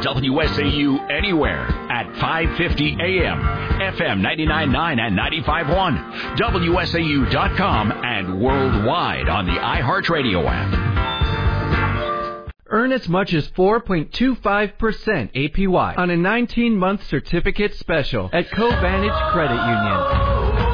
WSAU anywhere at 550 AM, FM 99.9 and 95.1, WSAU.com, and worldwide on the iHeartRadio app. Earn as much as 4.25% APY on a 19-month certificate special at Covantage Credit Union.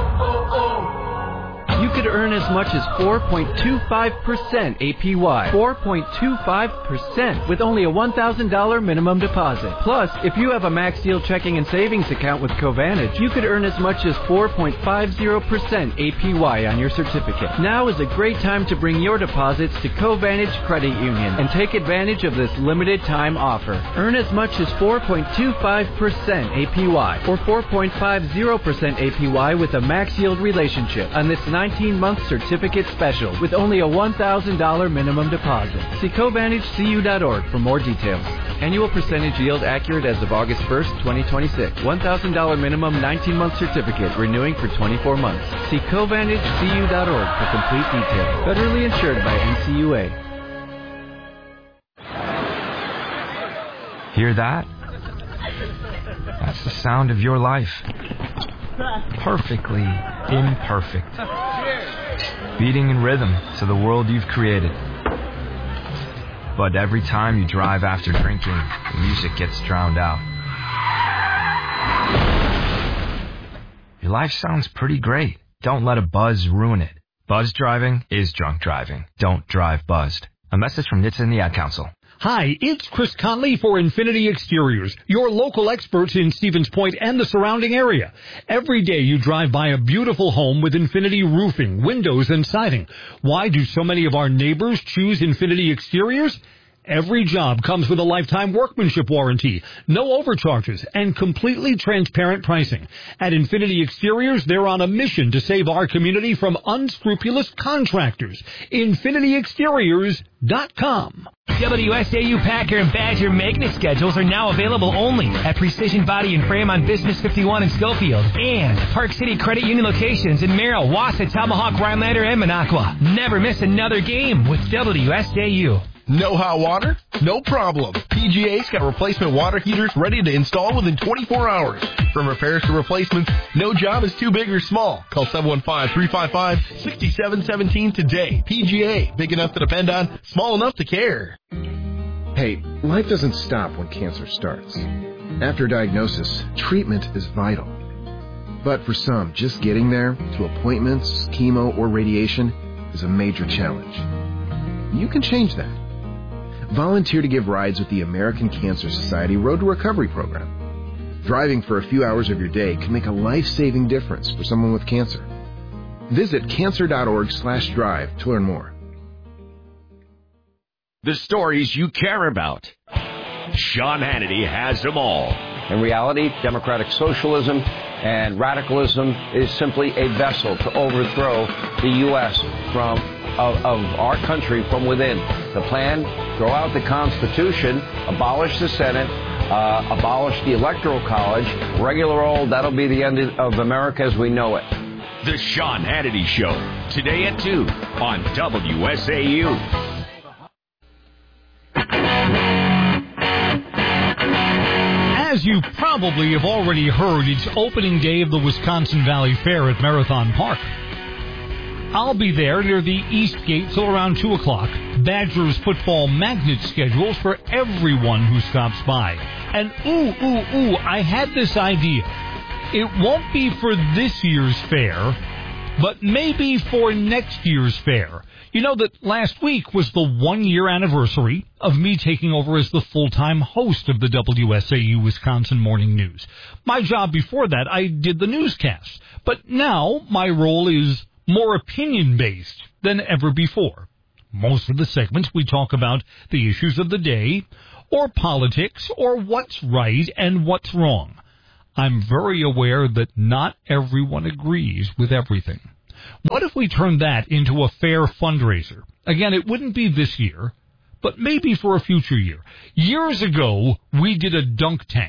You could earn as much as 4.25% APY. 4.25% with only a $1,000 minimum deposit. Plus, if you have a Max Deal checking and savings account with Covantage, you could earn as much as 4.50% APY on your certificate. Now is a great time to bring your deposits to Covantage Credit Union and take advantage of this limited time offer. Earn as much as 4.25% APY or 4.50% APY with a Max Yield relationship on this 19-month certificate special with only a $1,000 minimum deposit. See CovantageCU.org for more details. Annual percentage yield accurate as of August 1st, 2026. $1,000 minimum 19-month certificate renewing for 24 months. See CovantageCU.org for complete details. Federally insured by NCUA. Hear that? That's the sound of your life. Perfectly imperfect. Beating in rhythm to the world you've created. But every time you drive after drinking, the music gets drowned out. Your life sounds pretty great. Don't let a buzz ruin it. Buzz driving is drunk driving. Don't drive buzzed. A message from NHTSA and the Ad Council. Hi, it's Chris Conley for Infinity Exteriors, your local experts in Stevens Point and the surrounding area. Every day you drive by a beautiful home with Infinity roofing, windows, and siding. Why do so many of our neighbors choose Infinity Exteriors? Every job comes with a lifetime workmanship warranty, no overcharges, and completely transparent pricing. At Infinity Exteriors, they're on a mission to save our community from unscrupulous contractors. InfinityExteriors.com. WSAU Packer and Badger magnet schedules are now available only at Precision Body and Frame on Business 51 in Schofield and Park City Credit Union locations in Merrill, Wausau, Tomahawk, Rhinelander, and Minocqua. Never miss another game with WSAU. No hot water? No problem. PGA's got replacement water heaters ready to install within 24 hours. From repairs to replacements, no job is too big or small. Call 715-355-6717 today. PGA, big enough to depend on, small enough to care. Hey, life doesn't stop when cancer starts. After diagnosis, treatment is vital. But for some, just getting there, to appointments, chemo, or radiation, is a major challenge. You can change that. Volunteer to give rides with the American Cancer Society Road to Recovery program. Driving for a few hours of your day can make a life-saving difference for someone with cancer. Visit cancer.org/drive to learn more. The stories you care about. Sean Hannity has them all. In reality, democratic socialism and radicalism is simply a vessel to overthrow the U.S. of our country from within. The plan, throw out the Constitution, abolish the Senate, abolish the Electoral College, regular old, that'll be the end of America as we know it. The Sean Hannity Show, today at 2 on WSAU. As you probably have already heard, it's opening day of the Wisconsin Valley Fair at Marathon Park. I'll be there near the East Gate till around 2 o'clock. Badgers football magnet schedules for everyone who stops by. And I had this idea. It won't be for this year's fair, but maybe for next year's fair. You know that last week was the 1-year anniversary of me taking over as the full-time host of the WSAU Wisconsin Morning News. My job before that, I did the newscast. But now my role is more opinion-based than ever before. Most of the segments we talk about the issues of the day, or politics, or what's right and what's wrong. I'm very aware that not everyone agrees with everything. What if we turned that into a fair fundraiser? Again, it wouldn't be this year, but maybe for a future year. Years ago, we did a dunk tank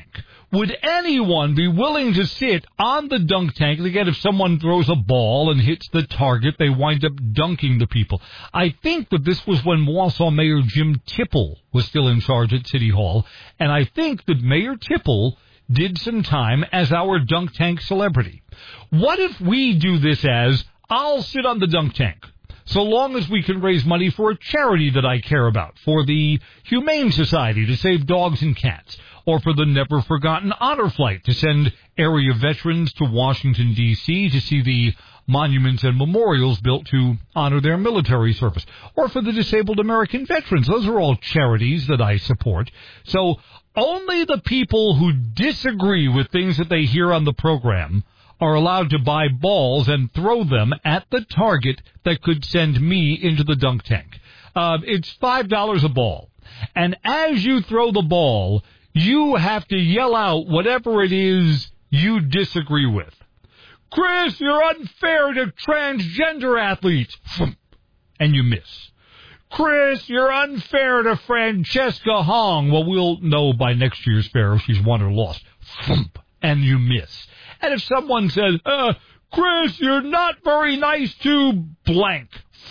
Would anyone be willing to sit on the dunk tank? And again, if someone throws a ball and hits the target, they wind up dunking the people. I think that this was when Wausau Mayor Jim Tipple was still in charge at City Hall, and I think that Mayor Tipple did some time as our dunk tank celebrity. What if we do this as, I'll sit on the dunk tank, so long as we can raise money for a charity that I care about, for the Humane Society to save dogs and cats, or for the Never Forgotten Honor Flight to send area veterans to Washington, D.C. to see the monuments and memorials built to honor their military service, or for the disabled American veterans. Those are all charities that I support. So only the people who disagree with things that they hear on the program are allowed to buy balls and throw them at the target that could send me into the dunk tank. It's $5 a ball. And as you throw the ball, you have to yell out whatever it is you disagree with. Chris, you're unfair to transgender athletes. And you miss. Chris, you're unfair to Francesca Hong. Well, we'll know by next year's fair if she's won or lost. And you miss. And if someone says, Chris, you're not very nice to blank.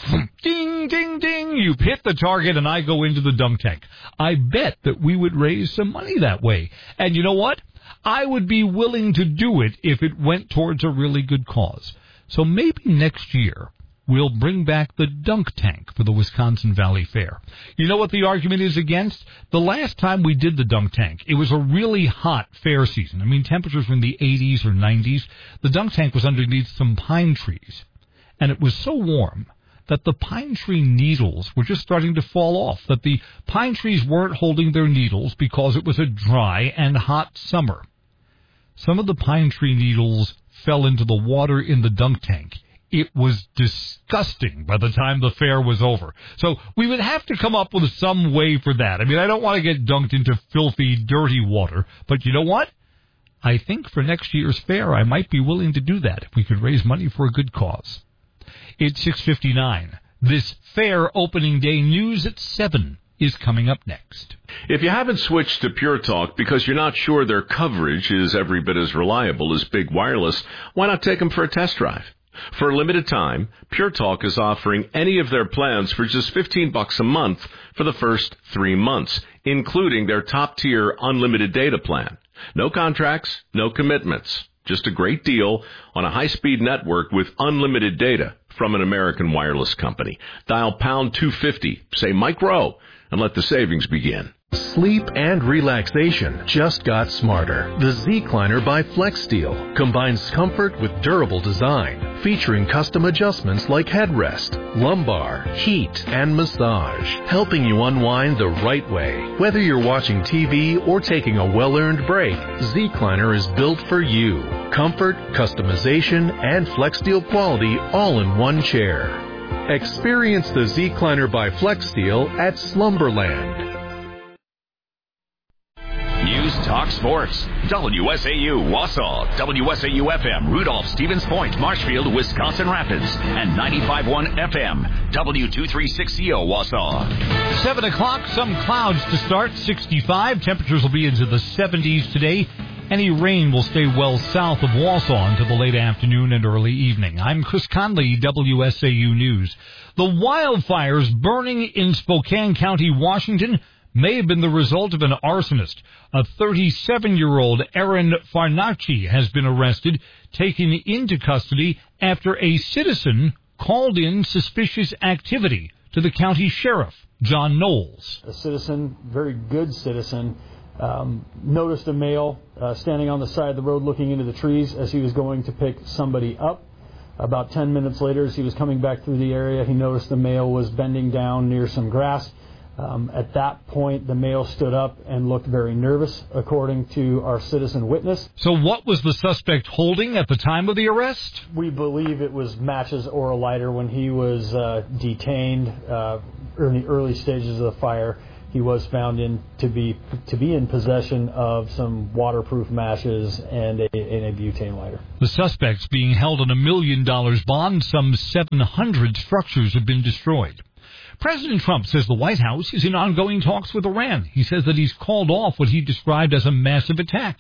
Ding, ding, ding. You've hit the target and I go into the dunk tank. I bet that we would raise some money that way. And you know what? I would be willing to do it if it went towards a really good cause. So maybe next year we'll bring back the dunk tank for the Wisconsin Valley Fair. You know what the argument is against? The last time we did the dunk tank, it was a really hot fair season. I mean, temperatures were in the 80s or 90s. The dunk tank was underneath some pine trees, and it was so warm that the pine tree needles were just starting to fall off, that the pine trees weren't holding their needles because it was a dry and hot summer. Some of the pine tree needles fell into the water in the dunk tank. It was disgusting by the time the fair was over. So we would have to come up with some way for that. I mean, I don't want to get dunked into filthy, dirty water, but you know what? I think for next year's fair, I might be willing to do that if we could raise money for a good cause. It's 6:59. This fair opening day news at 7 is coming up next. If you haven't switched to Pure Talk because you're not sure their coverage is every bit as reliable as Big Wireless, why not take them for a test drive? For a limited time, Pure Talk is offering any of their plans for just $15 a month for the first 3 months, including their top-tier unlimited data plan. No contracts, no commitments. Just a great deal on a high-speed network with unlimited data from an American wireless company. Dial pound 250, say Mike Rowe, and let the savings begin. Sleep and relaxation just got smarter. The Zecliner by FlexSteel combines comfort with durable design, featuring custom adjustments like headrest, lumbar, heat, and massage, helping you unwind the right way. Whether you're watching TV or taking a well-earned break, Zecliner is built for you. Comfort, customization, and FlexSteel quality all in one chair. Experience the Zecliner by FlexSteel at Slumberland. News Talk Sports. WSAU Wausau, WSAU-FM Rudolph, Stevens Point, Marshfield, Wisconsin Rapids, and 95.1 FM, W236CO Wausau. 7 o'clock, some clouds to start, 65. Temperatures will be into the 70s today. Any rain will stay well south of Wausau until the late afternoon and early evening. I'm Chris Conley, WSAU News. The wildfires burning in Spokane County, Washington, may have been the result of an arsonist. A 37-year-old Aaron Farnacci has been arrested, taken into custody after a citizen called in suspicious activity to the county sheriff, John Knowles. A citizen, very good citizen, noticed a male standing on the side of the road looking into the trees as he was going to pick somebody up. About 10 minutes later, as he was coming back through the area, he noticed the male was bending down near some grass. At that point, the male stood up and looked very nervous, according to our citizen witness. So what was the suspect holding at the time of the arrest? We believe it was matches or a lighter. When he was detained in the early stages of the fire, he was found to be in possession of some waterproof matches and a butane lighter. The suspect's being held on $1 million bond. Some 700 structures have been destroyed. President Trump says the White House is in ongoing talks with Iran. He says that he's called off what he described as a massive attack.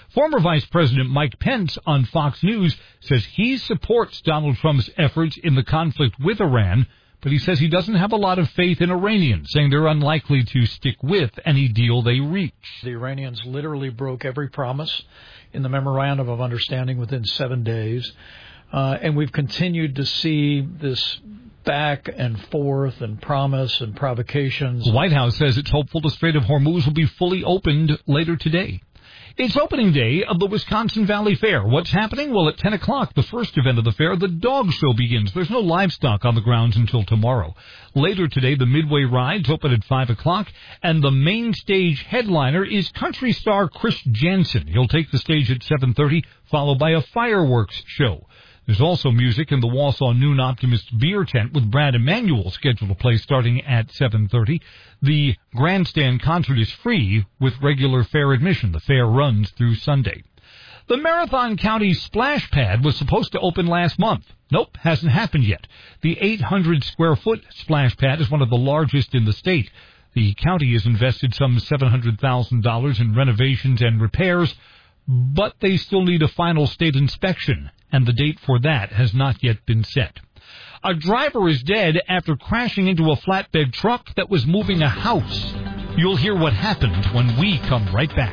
Former Vice President Mike Pence on Fox News says he supports Donald Trump's efforts in the conflict with Iran, but he says he doesn't have a lot of faith in Iranians, saying they're unlikely to stick with any deal they reach. The Iranians literally broke every promise in the Memorandum of Understanding within 7 days, and we've continued to see this back and forth and promise and provocations. The White House says it's hopeful the Strait of Hormuz will be fully opened later today. It's opening day of the Wisconsin Valley Fair. What's happening? Well, at 10 o'clock, the first event of the fair, the dog show, begins. There's no livestock on the grounds until tomorrow. Later today, the Midway rides open at 5 o'clock, and the main stage headliner is country star Chris Jensen. He'll take the stage at 7:30, followed by a fireworks show. There's also music in the Wausau Noon Optimist Beer Tent with Brad Emanuel scheduled to play starting at 7:30. The grandstand concert is free with regular fair admission. The fair runs through Sunday. The Marathon County splash pad was supposed to open last month. Nope, hasn't happened yet. The 800-square-foot splash pad is one of the largest in the state. The county has invested some $700,000 in renovations and repairs, but they still need a final state inspection, and the date for that has not yet been set. A driver is dead after crashing into a flatbed truck that was moving a house. You'll hear what happened when we come right back.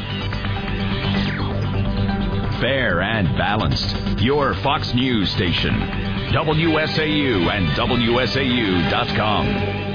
Fair and balanced. Your Fox News station. WSAU and WSAU.com.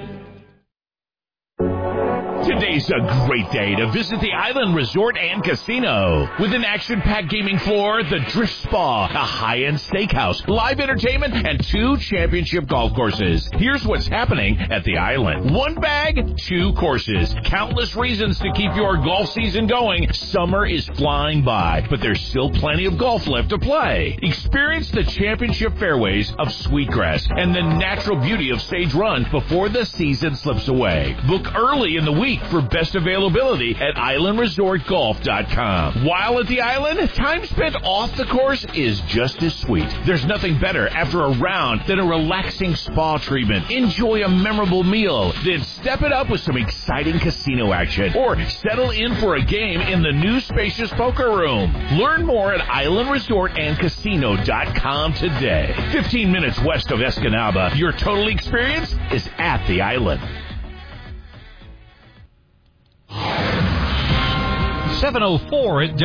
Today's a great day to visit the Island Resort and Casino. With an action-packed gaming floor, the Drift Spa, a high-end steakhouse, live entertainment, and 2 championship golf courses. Here's what's happening at the Island. 1 bag, 2 courses. Countless reasons to keep your golf season going. Summer is flying by, but there's still plenty of golf left to play. Experience the championship fairways of Sweetgrass and the natural beauty of Sage Run before the season slips away. Book early in the week for best availability at islandresortgolf.com. While at the island, time spent off the course is just as sweet. There's nothing better after a round than a relaxing spa treatment. Enjoy a memorable meal, then step it up with some exciting casino action, or settle in for a game in the new spacious poker room. Learn more at islandresortandcasino.com today. 15 minutes west of Escanaba, your total experience is at the island. 7:04 at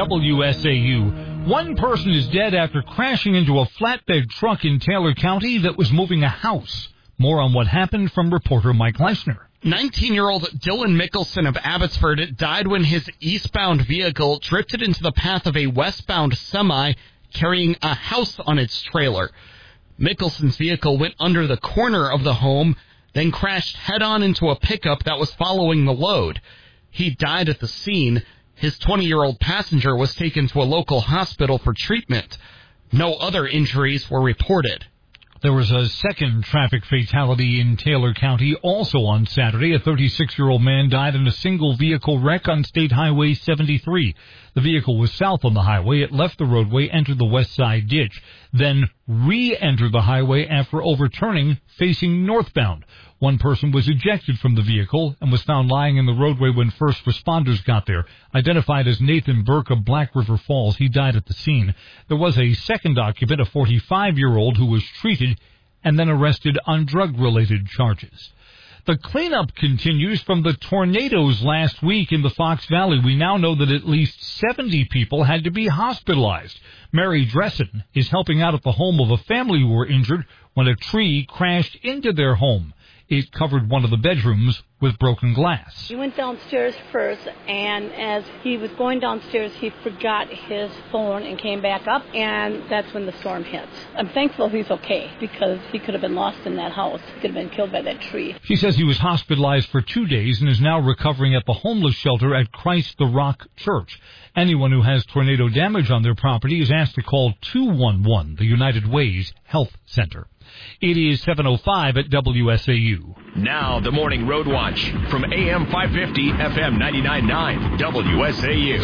WSAU. One person is dead after crashing into a flatbed truck in Taylor County that was moving a house. More on what happened from reporter Mike Leisner. 19-year-old Dylan Mickelson of Abbotsford died when his eastbound vehicle drifted into the path of a westbound semi carrying a house on its trailer. Mickelson's vehicle went under the corner of the home, then crashed head-on into a pickup that was following the load. He died at the scene. His 20-year-old passenger was taken to a local hospital for treatment. No other injuries were reported. There was a second traffic fatality in Taylor County also on Saturday. A 36-year-old man died in a single-vehicle wreck on State Highway 73. The vehicle was south on the highway. It left the roadway, entered the west side ditch, then re-entered the highway after overturning, facing northbound. One person was ejected from the vehicle and was found lying in the roadway when first responders got there. Identified as Nathan Burke of Black River Falls, he died at the scene. There was a second occupant, a 45-year-old, who was treated and then arrested on drug-related charges. The cleanup continues from the tornadoes last week in the Fox Valley. We now know that at least 70 people had to be hospitalized. Mary Dressen is helping out at the home of a family who were injured when a tree crashed into their home. It covered one of the bedrooms with broken glass. He went downstairs first, and as he was going downstairs, he forgot his phone and came back up, and that's when the storm hit. I'm thankful he's okay, because he could have been lost in that house. He could have been killed by that tree. She says he was hospitalized for 2 days and is now recovering at the homeless shelter at Christ the Rock Church. Anyone who has tornado damage on their property is asked to call 211, the United Ways Health Center. It is 7:05 at WSAU. Now the Morning Road Watch from AM 550, FM 99.9, WSAU.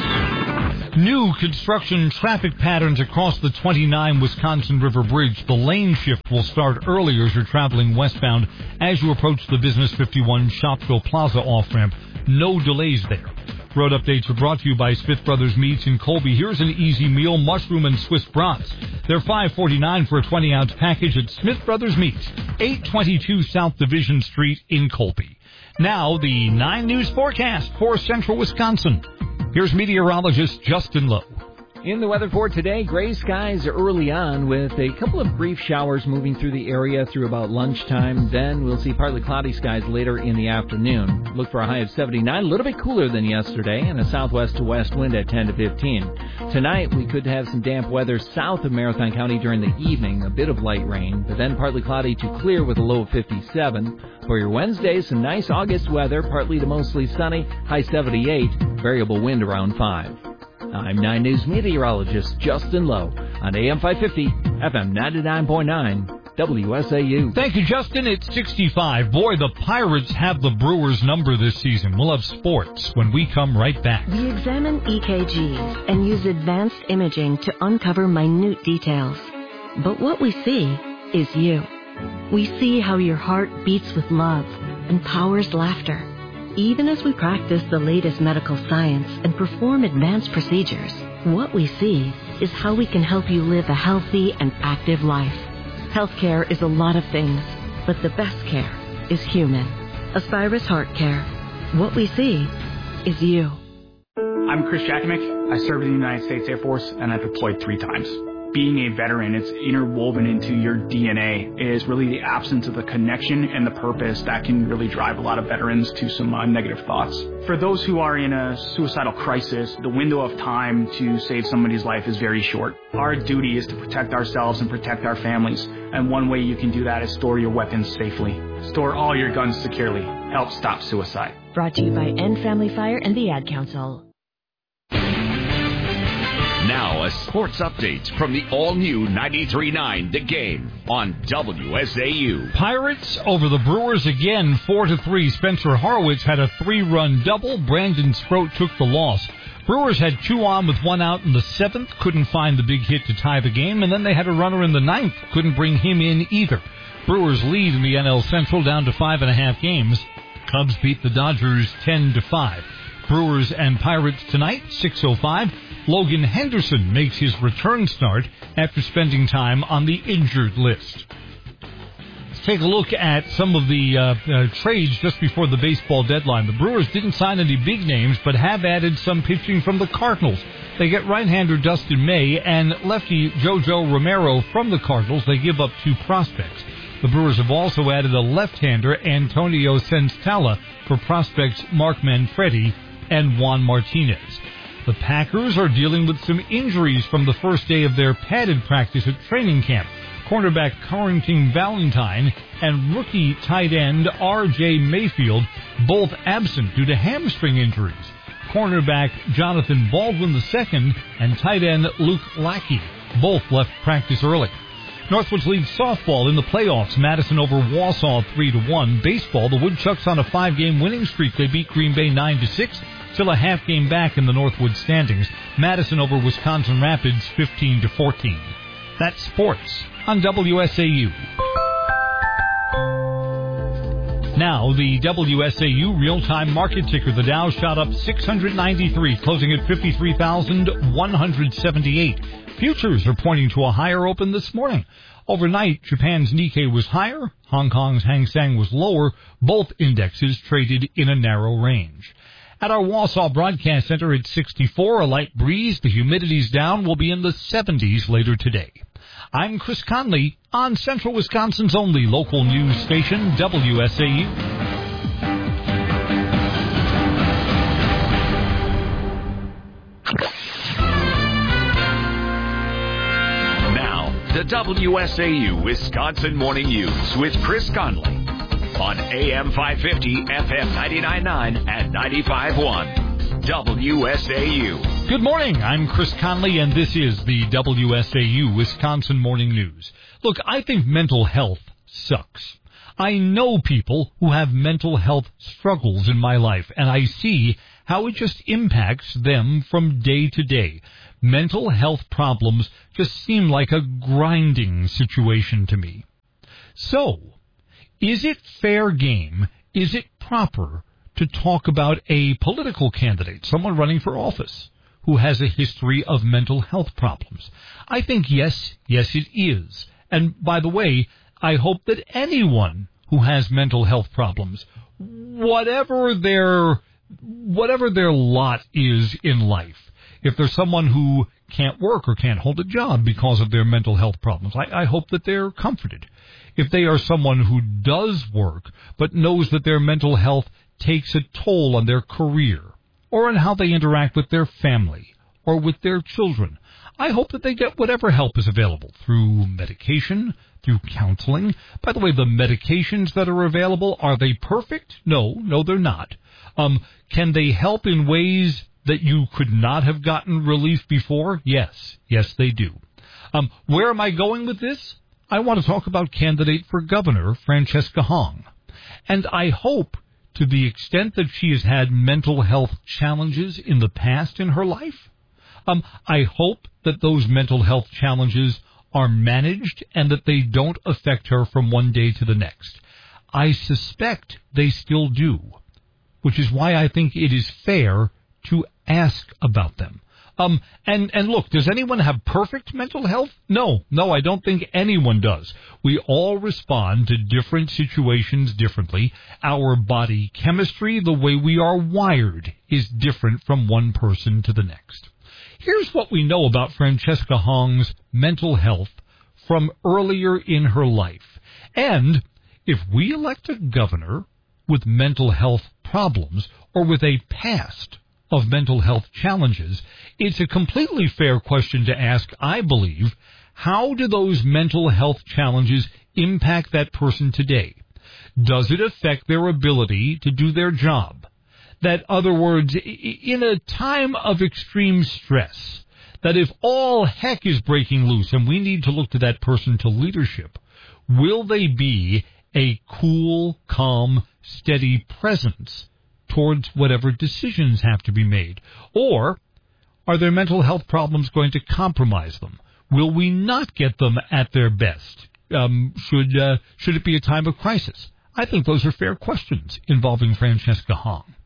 New construction traffic patterns across the 29 Wisconsin River Bridge. The lane shift will start earlier as you're traveling westbound as you approach the Business 51 Shopville Plaza off-ramp. No delays there. Road updates are brought to you by Smith Brothers Meats in Colby. Here's an easy meal, mushroom and Swiss brats. They're $5.49 for a 20-ounce package at Smith Brothers Meats, 822 South Division Street in Colby. Now, the 9 News forecast for central Wisconsin. Here's meteorologist Justin Lowe. In the weather for today, gray skies early on with a couple of brief showers moving through the area through about lunchtime. Then we'll see partly cloudy skies later in the afternoon. Look for a high of 79, a little bit cooler than yesterday, and a southwest to west wind at 10 to 15. Tonight, we could have some damp weather south of Marathon County during the evening, a bit of light rain, but then partly cloudy to clear with a low of 57. For your Wednesday, some nice August weather, partly to mostly sunny, high 78, variable wind around 5. I'm 9 News meteorologist Justin Lowe on AM 550, FM 99.9, WSAU. Thank you, Justin. It's 65. Boy, the Pirates have the Brewers' number this season. We'll have sports when we come right back. We examine EKGs and use advanced imaging to uncover minute details. But what we see is you. We see how your heart beats with love and powers laughter. Even as we practice the latest medical science and perform advanced procedures, what we see is how we can help you live a healthy and active life. Healthcare is a lot of things, but the best care is human. Aspirus Heart Care. What we see is you. I'm Chris Jakimick. I served in the United States Air Force and I deployed 3 times. Being a veteran, it's interwoven into your DNA. It is really the absence of the connection and the purpose that can really drive a lot of veterans to some negative thoughts. For those who are in a suicidal crisis, the window of time to save somebody's life is very short. Our duty is to protect ourselves and protect our families. And one way you can do that is store your weapons safely. Store all your guns securely. Help stop suicide. Brought to you by End Family Fire and the Ad Council. Now, a sports update from the all-new 93.9 The Game on WSAU. Pirates over the Brewers again, 4-3. Spencer Horwitz had a 3-run double. Brandon Sproat took the loss. Brewers had 2 on with 1 out in the 7th. Couldn't find the big hit to tie the game. And then they had a runner in the 9th. Couldn't bring him in either. Brewers lead in the NL Central down to 5.5 games. Cubs beat the Dodgers 10-5. Brewers and Pirates tonight, 6:05. Logan Henderson makes his return start after spending time on the injured list. Let's take a look at some of the trades just before the baseball deadline. The Brewers didn't sign any big names, but have added some pitching from the Cardinals. They get right-hander Dustin May and lefty JoJo Romero from the Cardinals. They give up 2 prospects. The Brewers have also added a left-hander, Antonio Senzatela, for prospects Mark Manfredi and Juan Martinez. The Packers are dealing with some injuries from the first day of their padded practice at training camp. Cornerback Carrington Valentine and rookie tight end R.J. Mayfield both absent due to hamstring injuries. Cornerback Jonathan Baldwin II and tight end Luke Lackey both left practice early. Northwoods leads softball in the playoffs. Madison over Wausau 3-1. Baseball, the Woodchucks on a 5-game winning streak. They beat Green Bay 9-6. Still a half game back in the Northwood standings. Madison over Wisconsin Rapids 15-14. That's sports on WSAU. Now, the WSAU real-time market ticker. The Dow shot up 693, closing at 53,178. Futures are pointing to a higher open this morning. Overnight, Japan's Nikkei was higher. Hong Kong's Hang Seng was lower. Both indexes traded in a narrow range. At our Wausau Broadcast Center, it's 64, a light breeze. The humidity's down. Will be in the 70s later today. I'm Chris Conley on Central Wisconsin's only local news station, WSAU. Now, the WSAU Wisconsin Morning News with Chris Conley on AM 550, FM 99.9 and 95.1. WSAU. Good morning. I'm Chris Conley, and this is the WSAU Wisconsin Morning News. Look, I think mental health sucks. I know people who have mental health struggles in my life, and I see how it just impacts them from day to day. Mental health problems just seem like a grinding situation to me. So, is it fair game? Is it proper to talk about a political candidate, someone running for office, who has a history of mental health problems? I think yes, it is. And by the way, I hope that anyone who has mental health problems, whatever their lot is in life, if there's someone who can't work or can't hold a job because of their mental health problems, I hope that they're comforted. If they are someone who does work but knows that their mental health takes a toll on their career or on how they interact with their family or with their children, I hope that they get whatever help is available through medication, through counseling. By the way, the medications that are available, are they perfect? No, they're not. Can they help in ways that you could not have gotten relief before? Yes, they do. Where am I going with this? I want to talk about candidate for governor, Francesca Hong. And I hope, to the extent that she has had mental health challenges in the past in her life, I hope that those mental health challenges are managed and that they don't affect her from one day to the next. I suspect they still do, which is why I think it is fair to ask about them. And look, does anyone have perfect mental health? No, I don't think anyone does. We all respond to different situations differently. Our body chemistry, the way we are wired, is different from one person to the next. Here's what we know about Francesca Hong's mental health from earlier in her life. And if we elect a governor with mental health problems or with a past of mental health challenges, it's a completely fair question to ask, I believe, how do those mental health challenges impact that person today? Does it affect their ability to do their job? That, in other words, in a time of extreme stress, that if all heck is breaking loose and we need to look to that person to leadership, will they be a cool, calm, steady presence towards whatever decisions have to be made? Or are their mental health problems going to compromise them? Will we not get them at their best? Should it be a time of crisis? I think those are fair questions involving Francesca Hong.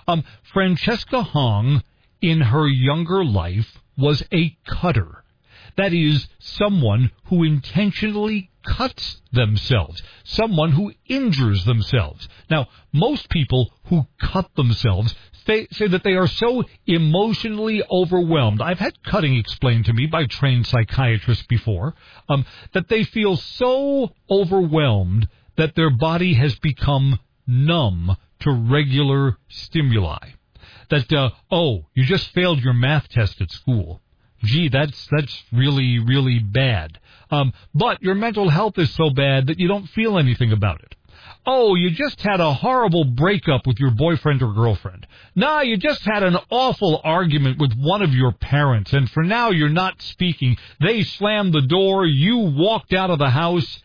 Francesca Hong, in her younger life, was a cutter. That is, someone who intentionally cuts themselves, someone who injures themselves. Now, most people who cut themselves say that they are so emotionally overwhelmed. I've had cutting explained to me by trained psychiatrists before, that they feel so overwhelmed that their body has become numb to regular stimuli. That, you just failed your math test at school. Gee, that's really, really bad. But your mental health is so bad that you don't feel anything about it. Oh, you just had a horrible breakup with your boyfriend or girlfriend. Nah, you just had an awful argument with one of your parents, and for now you're not speaking. They slammed the door, you walked out of the house,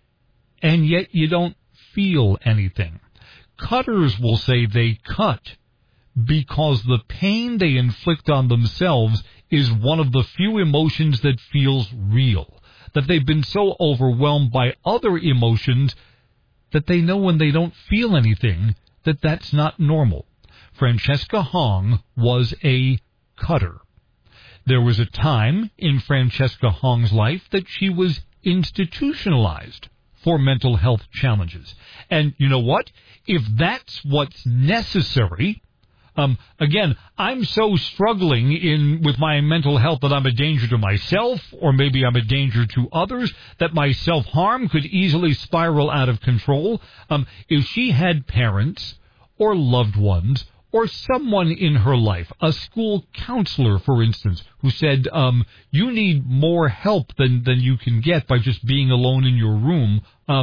and yet you don't feel anything. Cutters will say they cut because the pain they inflict on themselves is one of the few emotions that feels real, that they've been so overwhelmed by other emotions that they know when they don't feel anything that that's not normal. Francesca Hong was a cutter. There was a time in Francesca Hong's life that she was institutionalized for mental health challenges. And you know what? If that's what's necessary, again, I'm so struggling with my mental health that I'm a danger to myself, or maybe I'm a danger to others, that my self-harm could easily spiral out of control. If she had parents or loved ones or someone in her life, a school counselor, for instance, who said, you need more help than you can get by just being alone in your room.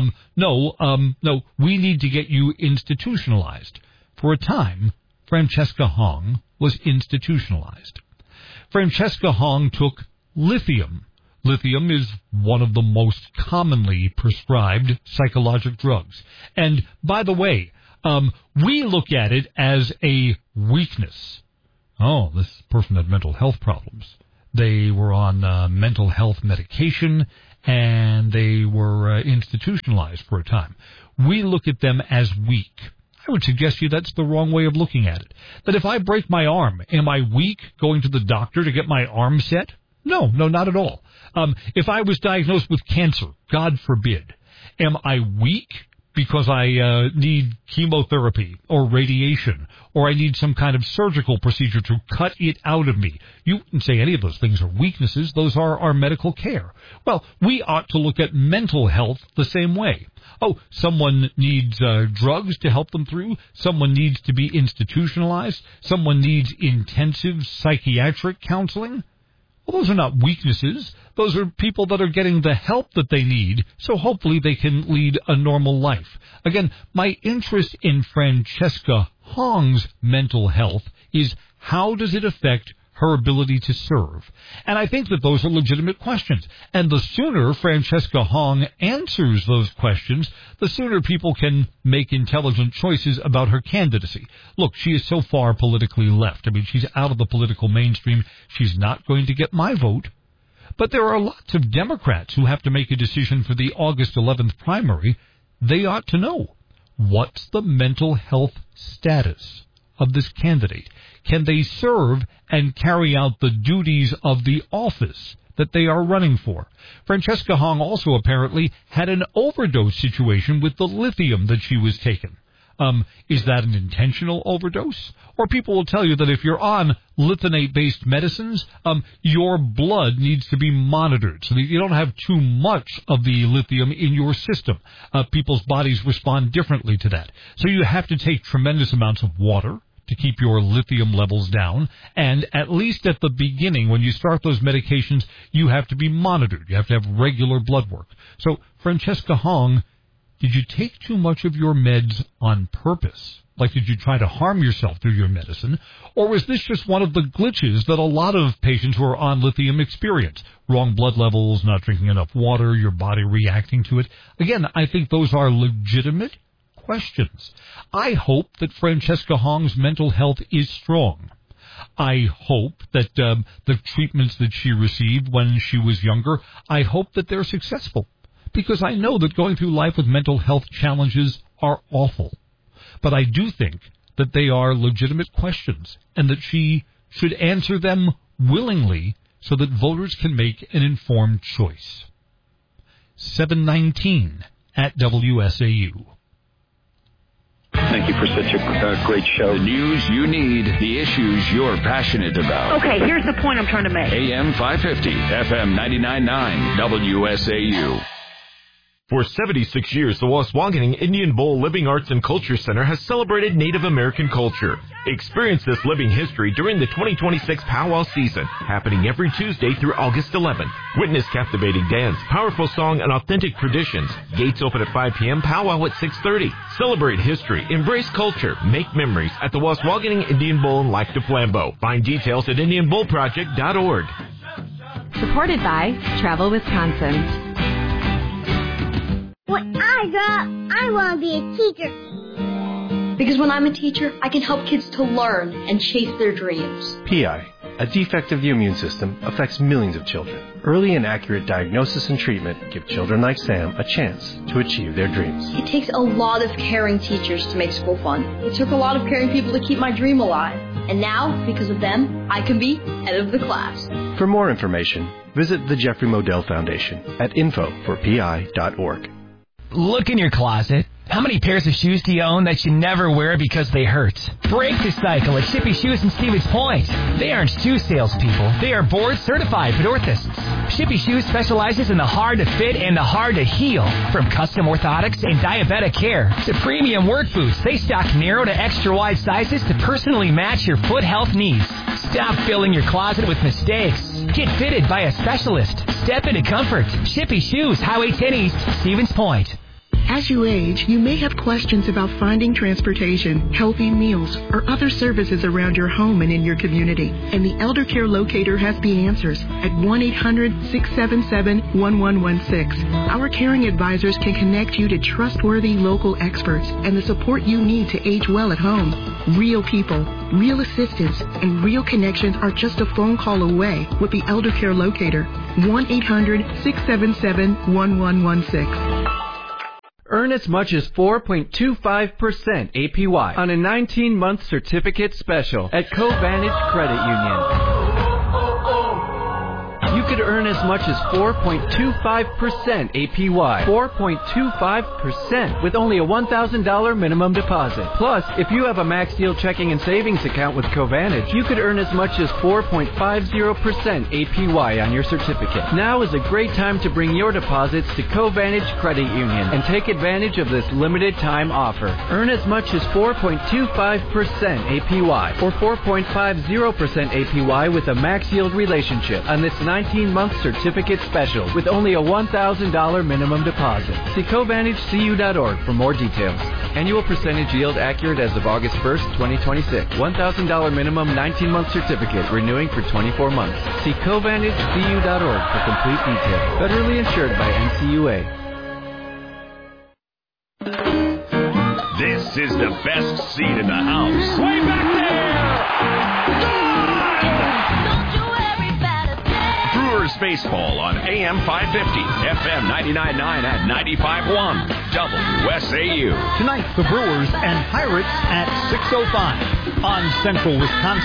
No, we need to get you institutionalized. For a time, Francesca Hong was institutionalized. Francesca Hong took lithium. Lithium is one of the most commonly prescribed psychologic drugs. And by the way, we look at it as a weakness. Oh, this person had mental health problems. They were on mental health medication, and they were institutionalized for a time. We look at them as weak. I would suggest to you that's the wrong way of looking at it. That if I break my arm, am I weak going to the doctor to get my arm set? No, not at all. If I was diagnosed with cancer, God forbid, am I weak because I need chemotherapy or radiation, or I need some kind of surgical procedure to cut it out of me? You wouldn't say any of those things are weaknesses. Those are our medical care. Well, we ought to look at mental health the same way. Oh, someone needs drugs to help them through. Someone needs to be institutionalized. Someone needs intensive psychiatric counseling. Well, those are not weaknesses. Those are people that are getting the help that they need, so hopefully they can lead a normal life. Again, my interest in Francesca Hong's mental health is how does it affect her ability to serve? And I think that those are legitimate questions. And the sooner Francesca Hong answers those questions, the sooner people can make intelligent choices about her candidacy. Look, she is so far politically left. I mean, she's out of the political mainstream. She's not going to get my vote. But there are lots of Democrats who have to make a decision for the August 11th primary. They ought to know, what's the mental health status of this candidate? Can they serve and carry out the duties of the office that they are running for? Francesca Hong also apparently had an overdose situation with the lithium that she was taking. Is that an intentional overdose? Or people will tell you that if you're on lithium-based medicines, your blood needs to be monitored so that you don't have too much of the lithium in your system. People's bodies respond differently to that. So you have to take tremendous amounts of water to keep your lithium levels down, and at least at the beginning, when you start those medications, you have to be monitored. You have to have regular blood work. So, Francesca Hong, did you take too much of your meds on purpose? Like, did you try to harm yourself through your medicine? Or was this just one of the glitches that a lot of patients who are on lithium experience? Wrong blood levels, not drinking enough water, your body reacting to it. Again, I think those are legitimate questions. I hope that Francesca Hong's mental health is strong. I hope that the treatments that she received when she was younger, I hope that they're successful. Because I know that going through life with mental health challenges are awful. But I do think that they are legitimate questions and that she should answer them willingly so that voters can make an informed choice. 719 at WSAU. Thank you for such a great show. The news you need, the issues you're passionate about. Okay, here's the point I'm trying to make. AM 550, FM 99.9, WSAU. For 76 years, the Waswaganing Indian Bowl Living Arts and Culture Center has celebrated Native American culture. Experience this living history during the 2026 Powwow season, happening every Tuesday through August 11th. Witness captivating dance, powerful song, and authentic traditions. Gates open at 5 p.m., powwow at 6:30. Celebrate history, embrace culture, make memories at the Waswaganing Indian Bowl in Lac du Flambeau. Find details at IndianBowlProject.org. Supported by Travel Wisconsin. When I grow up, I want to be a teacher. Because when I'm a teacher, I can help kids to learn and chase their dreams. PI, a defect of the immune system, affects millions of children. Early and accurate diagnosis and treatment give children like Sam a chance to achieve their dreams. It takes a lot of caring teachers to make school fun. It took a lot of caring people to keep my dream alive. And now, because of them, I can be head of the class. For more information, visit the Jeffrey Modell Foundation at info4pi.org. Look in your closet. How many pairs of shoes do you own that you never wear because they hurt? Break the cycle at Shippy Shoes in Stevens Point. They aren't shoe salespeople. They are board-certified podorthists. Shippy Shoes specializes in the hard-to-fit and the hard-to-heal. From custom orthotics and diabetic care to premium work boots, they stock narrow to extra-wide sizes to personally match your foot health needs. Stop filling your closet with mistakes. Get fitted by a specialist. Step into comfort. Shippy Shoes, Highway 10 East, Stevens Point. As you age, you may have questions about finding transportation, healthy meals, or other services around your home and in your community. And the Elder Care Locator has the answers at 1-800-677-1116. Our caring advisors can connect you to trustworthy local experts and the support you need to age well at home. Real people, real assistance, and real connections are just a phone call away with the Elder Care Locator. 1-800-677-1116. Earn as much as 4.25% APY on a 19-month certificate special at Covantage Credit Union. You could earn as much as 4.25% APY. 4.25% with only a $1,000 minimum deposit. Plus, if you have a Max Deal checking and savings account with Covantage, you could earn as much as 4.50% APY on your certificate. Now is a great time to bring your deposits to Covantage Credit Union and take advantage of this limited time offer. Earn as much as 4.25% APY or 4.50% APY with a Max Yield relationship on this 19-month certificate special with only a $1,000 minimum deposit. See CovantageCU.org for more details. Annual percentage yield accurate as of August 1st, 2026. $1,000 minimum 19-month certificate renewing for 24 months. See CovantageCU.org for complete details. Federally insured by NCUA. This is the best seat in the house. Way back there! Brewers baseball on AM 550, FM 99.9 and 95.1, WSAU. Tonight, the Brewers and Pirates at 6:05 on Central Wisconsin.